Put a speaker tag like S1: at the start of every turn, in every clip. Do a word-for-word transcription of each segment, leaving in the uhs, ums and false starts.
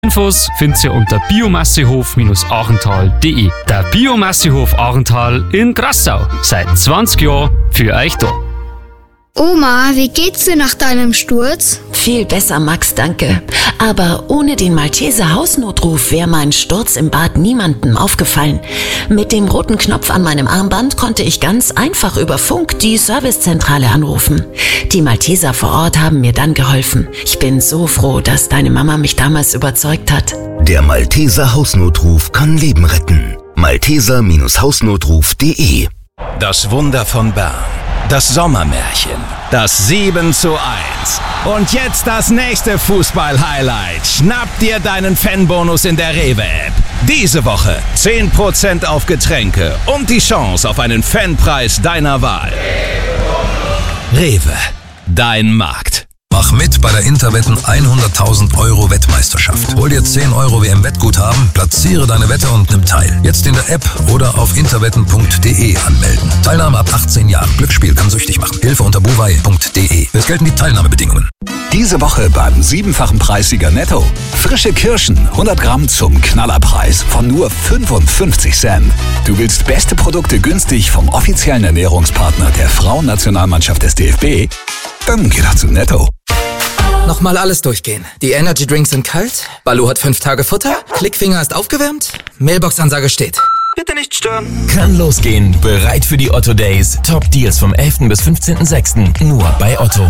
S1: Infos findet ihr unter biomassehof Archental punkt de. Der Biomassehof Archental in Grassau. Seit zwanzig Jahren für euch da.
S2: Oma, wie geht's dir nach deinem Sturz?
S3: Viel besser, Max, danke. Aber ohne den Malteser Hausnotruf wäre mein Sturz im Bad niemandem aufgefallen. Mit dem roten Knopf an meinem Armband konnte ich ganz einfach über Funk die Servicezentrale anrufen. Die Malteser vor Ort haben mir dann geholfen. Ich bin so froh, dass deine Mama mich damals überzeugt hat.
S4: Der Malteser Hausnotruf kann Leben retten. malteser Hausnotruf punkt de.
S5: Das Wunder von Bern. Das Sommermärchen. Das sieben zu eins. Und jetzt das nächste Fußball-Highlight. Schnapp dir deinen Fanbonus in der Rewe-App. Diese Woche zehn Prozent auf Getränke und die Chance auf einen Fanpreis deiner Wahl. Rewe, dein Markt.
S6: Mach mit bei der Interwetten hunderttausend Euro Wettmeisterschaft. Hol dir zehn Euro W M-Wettguthaben, platziere deine Wette und nimm teil. Jetzt in der App oder auf interwetten punkt de anmelden. Teilnahme ab achtzehn Jahren. Glücksspiel kann süchtig machen. Hilfe unter buwei punkt de. Es gelten die Teilnahmebedingungen.
S7: Diese Woche beim siebenfachen Preissieger Netto. Frische Kirschen, hundert Gramm zum Knallerpreis von nur fünfundfünfzig Cent. Du willst beste Produkte günstig vom offiziellen Ernährungspartner der Frauennationalmannschaft des D F B? Dann geh doch zu Netto.
S8: Nochmal alles durchgehen. Die Energy Drinks sind kalt, Baloo hat fünf Tage Futter, Klickfinger ist aufgewärmt, Mailbox-Ansage steht. Bitte nicht stören.
S9: Kann losgehen. Bereit für die Otto Days. Top Deals vom elften bis fünfzehnten sechsten Nur bei Otto.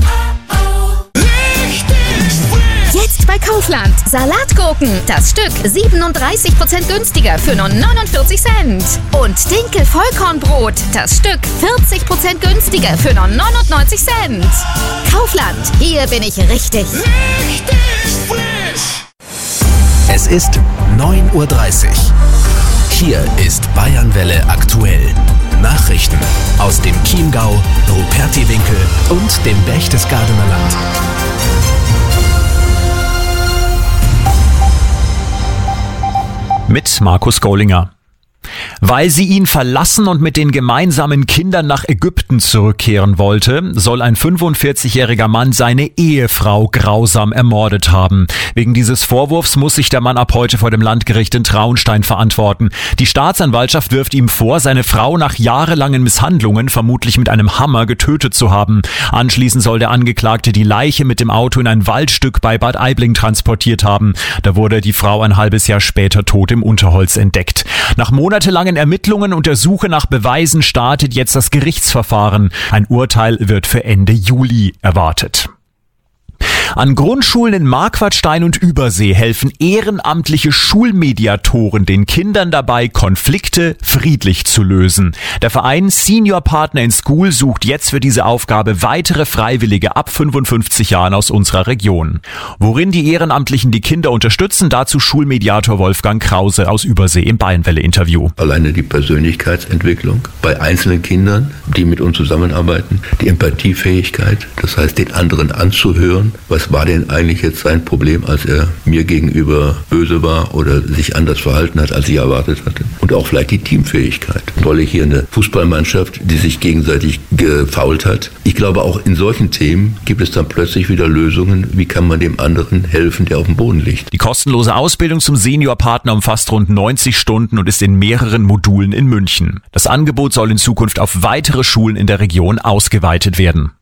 S10: Jetzt bei Kaufland. Salatgurken. Das Stück siebenunddreißig Prozent günstiger für nur neunundvierzig Cent. Und Dinkel Vollkornbrot. Das Stück vierzig Prozent günstiger für nur neunundneunzig Cent. Kaufland. Hier bin ich richtig.
S5: Richtig frisch.
S11: Es ist neun Uhr dreißig. Hier ist Bayernwelle aktuell. Nachrichten aus dem Chiemgau, Rupertiwinkel und dem Berchtesgadener Land.
S12: Mit Markus Gaulinger. Weil sie ihn verlassen und mit den gemeinsamen Kindern nach Ägypten zurückkehren wollte, soll ein fünfundvierzigjähriger Mann seine Ehefrau grausam ermordet haben. Wegen dieses Vorwurfs muss sich der Mann ab heute vor dem Landgericht in Traunstein verantworten. Die Staatsanwaltschaft wirft ihm vor, seine Frau nach jahrelangen Misshandlungen vermutlich mit einem Hammer getötet zu haben. Anschließend soll der Angeklagte die Leiche mit dem Auto in ein Waldstück bei Bad Aibling transportiert haben. Da wurde die Frau ein halbes Jahr später tot im Unterholz entdeckt. Nach monatelangen Ermittlungen und der Suche nach Beweisen startet jetzt das Gerichtsverfahren. Ein Urteil wird für Ende Juli erwartet. An Grundschulen in Marquardstein und Übersee helfen ehrenamtliche Schulmediatoren den Kindern dabei, Konflikte friedlich zu lösen. Der Verein Senior Partner in School sucht jetzt für diese Aufgabe weitere Freiwillige ab fünfundfünfzig Jahren aus unserer Region. Worin die Ehrenamtlichen die Kinder unterstützen, dazu Schulmediator Wolfgang Krause aus Übersee im Bayernwelle-Interview.
S13: Alleine die Persönlichkeitsentwicklung bei einzelnen Kindern, die mit uns zusammenarbeiten, die Empathiefähigkeit, das heißt den anderen anzuhören, was war denn eigentlich jetzt sein Problem, als er mir gegenüber böse war oder sich anders verhalten hat, als ich erwartet hatte. Und auch vielleicht die Teamfähigkeit. Tolle hier eine Fußballmannschaft, die sich gegenseitig gefoult hat. Ich glaube, auch in solchen Themen gibt es dann plötzlich wieder Lösungen. Wie kann man dem anderen helfen, der auf dem Boden liegt?
S12: Die kostenlose Ausbildung zum Seniorpartner umfasst rund neunzig Stunden und ist in mehreren Modulen in München. Das Angebot soll in Zukunft auf weitere Schulen in der Region ausgeweitet werden.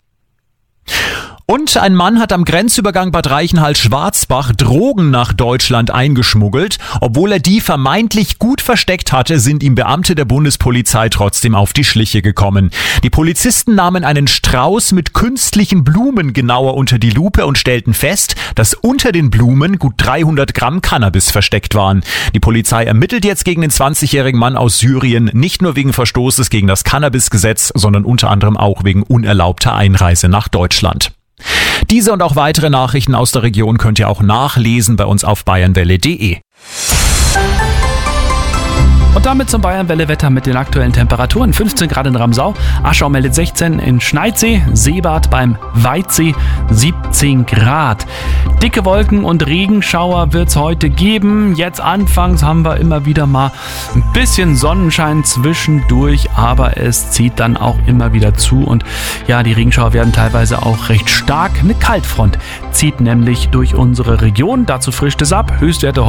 S12: Und ein Mann hat am Grenzübergang Bad Reichenhall-Schwarzbach Drogen nach Deutschland eingeschmuggelt. Obwohl er die vermeintlich gut versteckt hatte, sind ihm Beamte der Bundespolizei trotzdem auf die Schliche gekommen. Die Polizisten nahmen einen Strauß mit künstlichen Blumen genauer unter die Lupe und stellten fest, dass unter den Blumen gut dreihundert Gramm Cannabis versteckt waren. Die Polizei ermittelt jetzt gegen den zwanzigjährigen Mann aus Syrien, nicht nur wegen Verstoßes gegen das Cannabisgesetz, sondern unter anderem auch wegen unerlaubter Einreise nach Deutschland. Diese und auch weitere Nachrichten aus der Region könnt ihr auch nachlesen bei uns auf bayernwelle punkt de.
S14: Und damit zum Bayernwelle-Wetter mit den aktuellen Temperaturen. fünfzehn Grad in Ramsau, Aschau meldet sechzehn in Schneidsee, Seebad beim Weitsee siebzehn Grad. Dicke Wolken und Regenschauer wird es heute geben. Jetzt anfangs haben wir immer wieder mal ein bisschen Sonnenschein zwischendurch, aber es zieht dann auch immer wieder zu. Und ja, die Regenschauer werden teilweise auch recht stark. Eine Kaltfront zieht nämlich durch unsere Region. Dazu frischt es ab. Höchstwerte